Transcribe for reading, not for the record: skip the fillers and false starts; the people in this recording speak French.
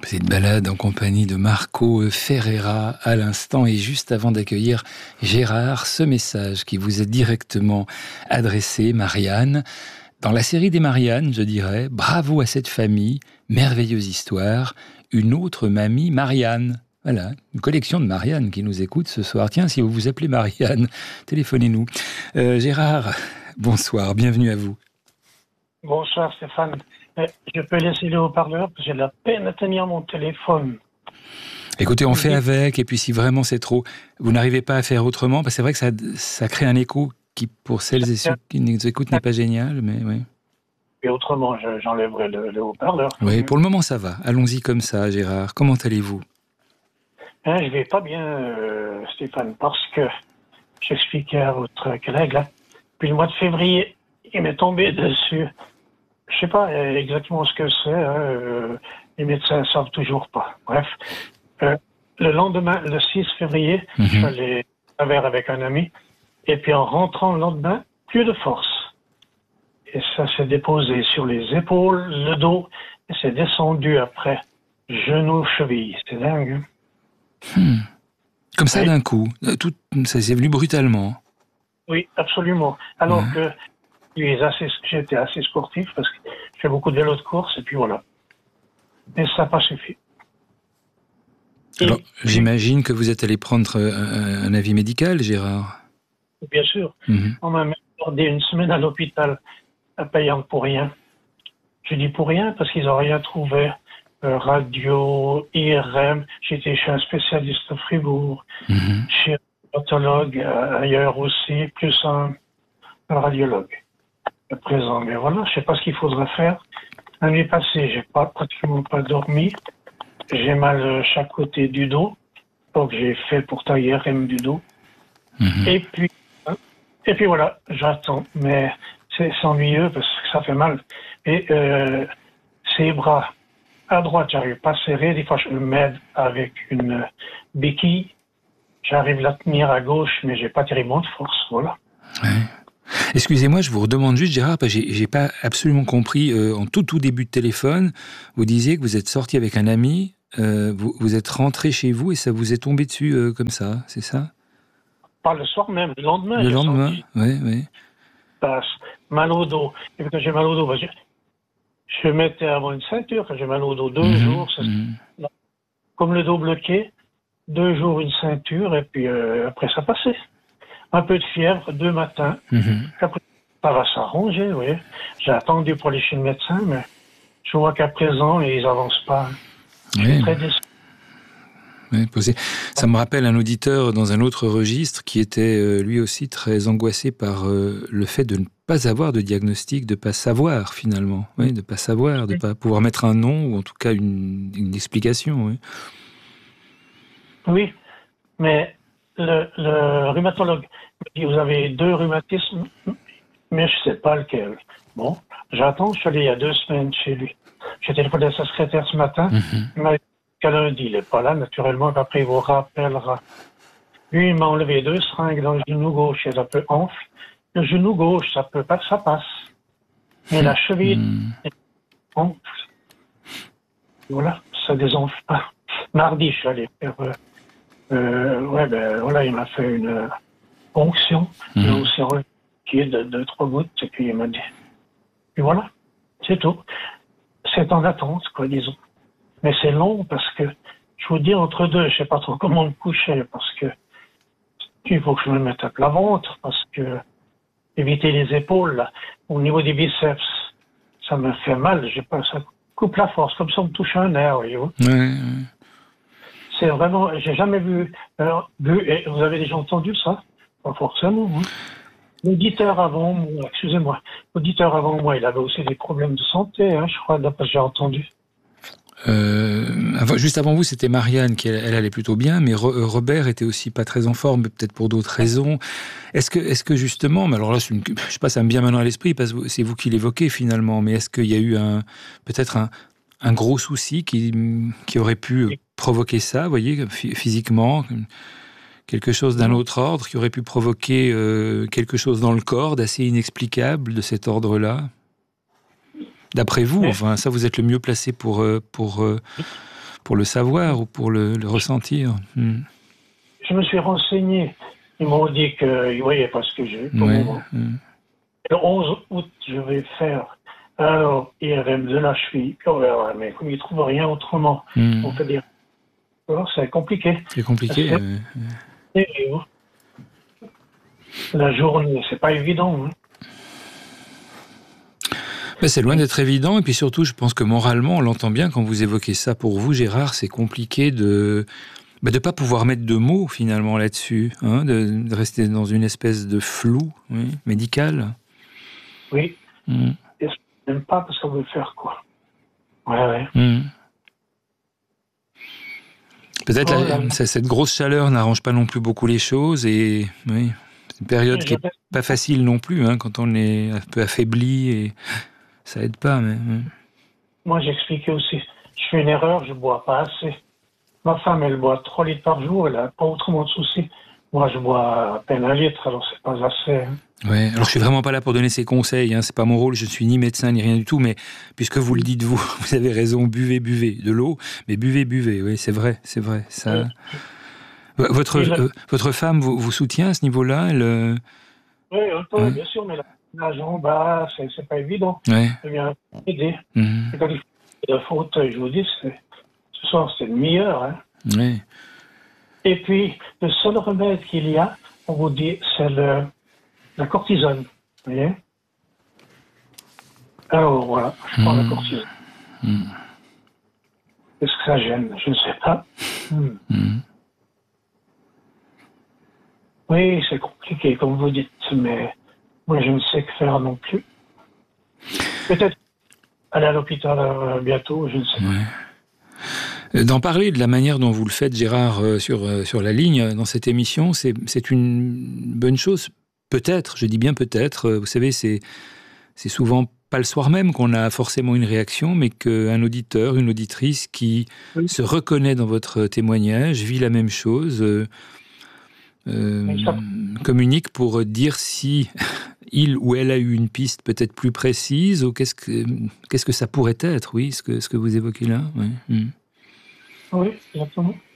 C'est une balade en compagnie de Marco Ferreira à l'instant, et juste avant d'accueillir Gérard, ce message qui vous est directement adressé, Marianne. Dans la série des Marianne, je dirais, bravo à cette famille, merveilleuse histoire, une autre mamie, Marianne. Voilà, une collection de Marianne qui nous écoute ce soir. Tiens, si vous vous appelez Marianne, téléphonez-nous. Gérard, bonsoir, bienvenue à vous. Bonsoir Stéphane. Je peux laisser le haut-parleur parce que j'ai de la peine à tenir mon téléphone. Écoutez, on fait avec, et puis si vraiment c'est trop, vous n'arrivez pas à faire autrement, parce que c'est vrai que ça crée un écho qui, pour celles et ceux qui nous écoutent, n'est pas génial, mais oui. Et autrement, j'enlèverai le haut-parleur. Oui, pour le moment ça va. Allons-y comme ça, Gérard. Comment allez-vous ? Je vais pas bien, Stéphane, parce que j'expliquais à votre collègue, là, depuis le mois de février, il m'est tombé dessus. Je sais pas exactement ce que c'est. Les médecins ne savent toujours pas. Bref, le lendemain, le 6 février, je suis allé à verre avec un ami. Et puis en rentrant le lendemain, plus de force. Et ça s'est déposé sur les épaules, le dos, et c'est descendu après genoux, chevilles. C'est dingue. Comme ça, d'un coup, ça s'est venu brutalement. Oui, absolument. Alors que j'étais assez sportif parce que je fais beaucoup de vélo de course et puis voilà. Mais ça n'a pas suffi. Alors, j'imagine que vous êtes allé prendre un avis médical, Gérard. Bien sûr. On m'a gardé une semaine à l'hôpital, payant pour rien. Je dis pour rien parce qu'ils n'ont rien trouvé. Radio, IRM, j'étais chez un spécialiste à Fribourg, chez un pathologue ailleurs aussi, plus un radiologue à présent. Mais voilà, je ne sais pas ce qu'il faudra faire. La nuit passée, j'ai pratiquement pas dormi. J'ai mal chaque côté du dos, donc j'ai fait pourtant IRM du dos. Et puis voilà, j'attends, mais c'est ennuyeux parce que ça fait mal. Et ces bras à droite, j'arrive pas à serrer. Des fois, je m'aide avec une béquille. J'arrive à la tenir à gauche, mais j'ai pas terriblement de force. Voilà. Ouais. Excusez-moi, je vous redemande juste, Gérard, parce que j'ai pas absolument compris. En tout début de téléphone, vous disiez que vous êtes sorti avec un ami, vous êtes rentré chez vous et ça vous est tombé dessus comme ça, c'est ça ? Pas le soir même, le lendemain. Le lendemain, oui. Mal au dos. Et quand j'ai mal au dos, je mettais avant une ceinture quand j'ai mal au dos. 2 jours, comme le dos bloqué, 2 jours une ceinture et puis après ça passait. Un peu de fièvre, 2 matins. Après, ça va s'arranger, oui. J'ai attendu pour aller chez le médecin, mais je vois qu'à présent, ils n'avancent pas. Je suis très déçu. Oui, ça me rappelle un auditeur dans un autre registre qui était lui aussi très angoissé par le fait de ne pas avoir de diagnostic, de ne pas savoir finalement, de ne pas savoir, de ne pas pouvoir mettre un nom ou en tout cas une explication. Oui, oui, mais le rhumatologue me dit vous avez 2 rhumatismes, mais je ne sais pas lequel. Bon, j'attends, je suis allé il y a 2 semaines chez lui. J'ai téléphoné à sa secrétaire ce matin, il m'a dit qu'à lundi, il n'est pas là, naturellement, après il vous rappellera. Lui, il m'a enlevé 2 seringues dans le genou gauche et ça peut enfle. Le genou gauche, ça passe. Mais la cheville enfle. Voilà, ça désenfle pas. Mardi, je suis allé faire... il m'a fait une ponction. Il a aussi qui est de 3 gouttes, et puis il m'a dit... Et voilà, c'est tout. C'est en attente, quoi, disons. Mais c'est long parce que, je vous dis, entre deux, je sais pas trop comment me coucher parce que il faut que je me mette à plat ventre parce que éviter les épaules, là, au niveau des biceps, ça me fait mal. Ça coupe la force, comme ça on me touche un nerf, voyez-vous. C'est vraiment, j'ai jamais vu, vous avez déjà entendu ça? Pas forcément, hein. L'auditeur avant moi, il avait aussi des problèmes de santé, hein, je crois, d'après ce que j'ai entendu. Juste avant vous, c'était Marianne qui elle allait plutôt bien, mais Robert était aussi pas très en forme, peut-être pour d'autres raisons. Est-ce que justement, mais alors là, je sais pas, ça me vient maintenant à l'esprit parce que c'est vous qui l'évoquez finalement, mais est-ce qu'il y a eu peut-être un gros souci qui aurait pu provoquer ça, vous voyez, physiquement, quelque chose d'un autre ordre qui aurait pu provoquer quelque chose dans le corps d'assez inexplicable de cet ordre-là? D'après vous, enfin, ça, vous êtes le mieux placé pour pour le savoir ou pour le ressentir. Je me suis renseigné. Ils m'ont dit qu'ils ne voyaient pas ce que j'ai pour le moment. Le 11 août, je vais faire un IRM de la cheville. Puis on verra. Mais comme ils ne trouvent rien autrement, on peut dire. Alors, c'est compliqué. C'est compliqué. La journée, c'est pas évident. Ben, c'est loin d'être évident. Et puis surtout, je pense que moralement, on l'entend bien quand vous évoquez ça. Pour vous, Gérard, c'est compliqué de pas pouvoir mettre de mots finalement là-dessus, hein, de rester dans une espèce de flou médical. Oui. Et je n'aime pas parce qu'on veut faire quoi. Ouais. Peut-être cette grosse chaleur n'arrange pas non plus beaucoup les choses et oui, c'est une période qui n'est pas facile non plus, hein, quand on est un peu affaibli et ça aide pas. Mais moi, j'expliquais aussi, je fais une erreur, je bois pas assez. Ma femme, elle boit 3 litres par jour, elle n'a pas autrement de soucis. Moi, je bois à peine 1 litre, alors c'est pas assez. Ouais, alors je suis vraiment pas là pour donner ces conseils, hein, c'est pas mon rôle, je suis ni médecin ni rien du tout, mais puisque vous le dites vous avez raison, buvez de l'eau, mais buvez, oui, c'est vrai, ça. Votre femme vous soutient à ce niveau-là, Oui, bien sûr, mais la jambe, c'est pas évident. Ouais. Elle vient aider. Et quand il fait de fauteuil, je vous dis, ce soir, c'est le meilleur. Hein. Oui. Et puis, le seul remède qu'il y a, on vous dit, c'est la cortisone. Vous voyez? Alors voilà, je prends la cortisone. Est-ce que ça gêne? Je ne sais pas. Oui, c'est compliqué, comme vous dites, mais moi, je ne sais que faire non plus. Peut-être aller à l'hôpital bientôt, je ne sais pas. D'en parler de la manière dont vous le faites, Gérard, sur la ligne, dans cette émission, c'est une bonne chose. Peut-être, je dis bien peut-être. Vous savez, c'est souvent pas le soir même qu'on a forcément une réaction, mais qu'un auditeur, une auditrice qui se reconnaît dans votre témoignage, vit la même chose, communique pour dire si il ou elle a eu une piste peut-être plus précise, ou qu'est-ce que ça pourrait être, oui, ce que vous évoquez là. Oui, exactement.